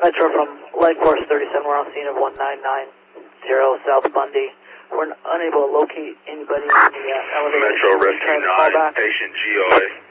Metro from Leg Force 37, we're on scene of 1990 South Bundy. We're unable to locate anybody in the elevator. Metro Rescue 9, patient GOA.